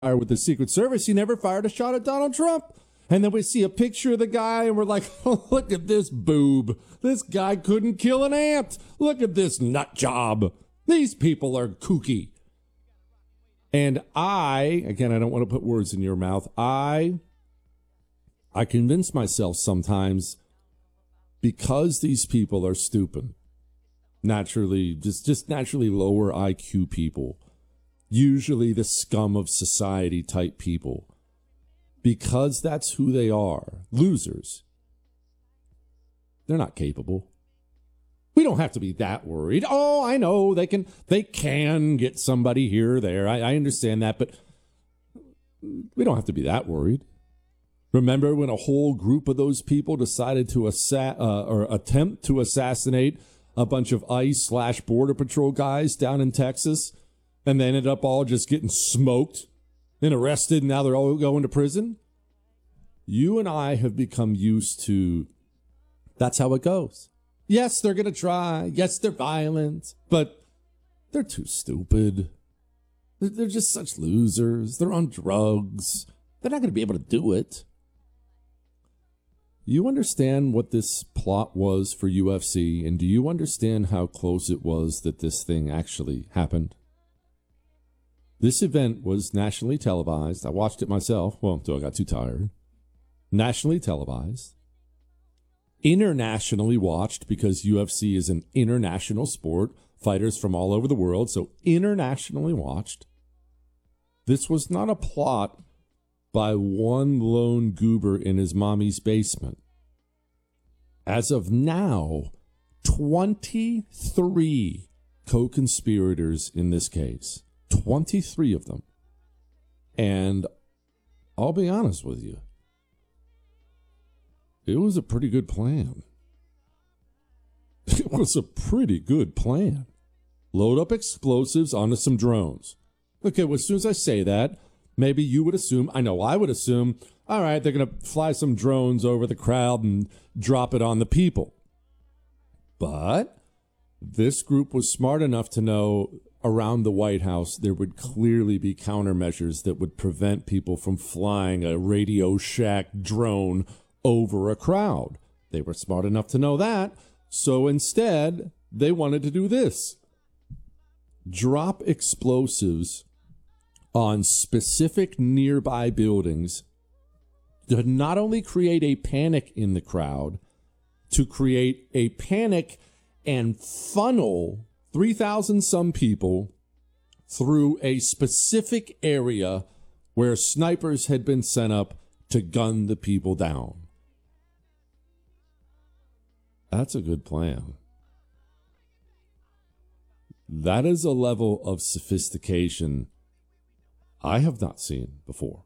with the Secret Service, he never fired a shot at Donald Trump. And then we see a picture of the guy and we're like, oh, look at this boob. This guy couldn't kill an ant. Look at this nut job. These people are kooky. And again, I don't want to put words in your mouth. I convince myself sometimes, because these people are stupid, naturally, just naturally lower IQ people, usually the scum of society type people, because that's who they are, losers. They're not capable. We don't have to be that worried. Oh, I know they can get somebody here or there. I understand that, but we don't have to be that worried. Remember when a whole group of those people decided to attempt to assassinate a bunch of ICE/Border Patrol guys down in Texas, and they ended up all just getting smoked and arrested, and now they're all going to prison? You and I have become used to that's how it goes. Yes, they're going to try. Yes, they're violent, but they're too stupid. They're just such losers. They're on drugs. They're not going to be able to do it. You understand what this plot was for UFC, and do you understand how close it was that this thing actually happened? This event was nationally televised. I watched it myself, well, until I got too tired. Nationally televised. Internationally watched, because UFC is an international sport. Fighters from all over the world, so internationally watched. This was not a plot by one lone goober in his mommy's basement. As of now, 23 co-conspirators in this case. 23 of them. And I'll be honest with you, it was a pretty good plan. It was a pretty good plan. Load up explosives onto some drones. Okay, well, as soon as I say that, maybe you would assume, I know I would assume, all right, they're going to fly some drones over the crowd and drop it on the people. But this group was smart enough to know around the White House there would clearly be countermeasures that would prevent people from flying a Radio Shack drone over a crowd. They were smart enough to know that. So instead, they wanted to do this. Drop explosives on specific nearby buildings to not only create a panic in the crowd, to create a panic and funnel 3,000 some people through a specific area where snipers had been sent up to gun the people down. That's a good plan. That is a level of sophistication I have not seen before.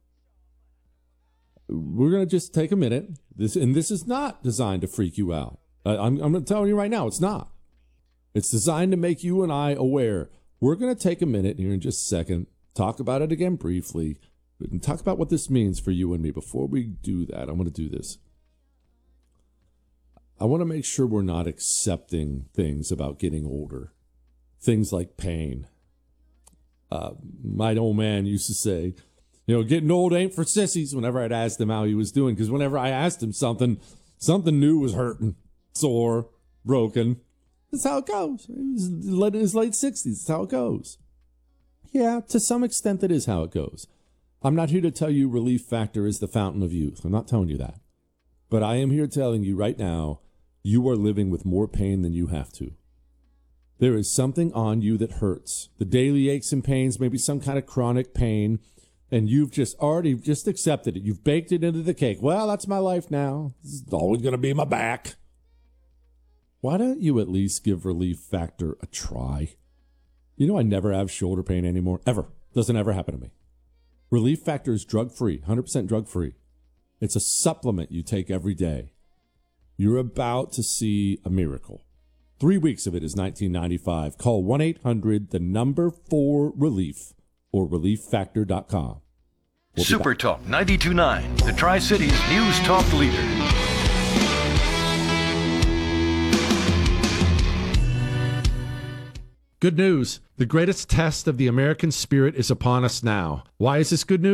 We're going to just take a minute. This is not designed to freak you out. I'm going to tell you right now, it's not. It's designed to make you and I aware. We're going to take a minute here in just a second, talk about it again briefly, and talk about what this means for you and me. Before we do that, I'm going to do this. I want to make sure we're not accepting things about getting older. Things like pain. My old man used to say, getting old ain't for sissies, whenever I'd asked him how he was doing. Because whenever I asked him something new was hurting, sore, broken. That's how it goes. He's in his late 60s. That's how it goes. Yeah, to some extent that is how it goes. I'm not here to tell you Relief Factor is the fountain of youth. I'm not telling you that. But I am here telling you right now, you are living with more pain than you have to. There is something on you that hurts. The daily aches and pains, maybe some kind of chronic pain, and you've just accepted it. You've baked it into the cake. Well, that's my life now. This is always going to be my back. Why don't you at least give Relief Factor a try? I never have shoulder pain anymore. Ever. Doesn't ever happen to me. Relief Factor is drug-free, 100% drug-free. It's a supplement you take every day. You're about to see a miracle. 3 weeks of it is $19.95. Call 1-800-4-RELIEF or relieffactor.com. Super Talk 92.9, the Tri-Cities News Talk leader. Good news. The greatest test of the American spirit is upon us now. Why is this good news?